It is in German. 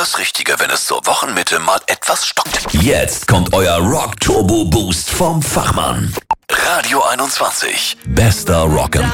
das Richtige, wenn es zur Wochenmitte mal etwas stockt. Jetzt kommt euer Rock Turbo Boost vom Fachmann. Radio 21. Bester Rock'n'Roll.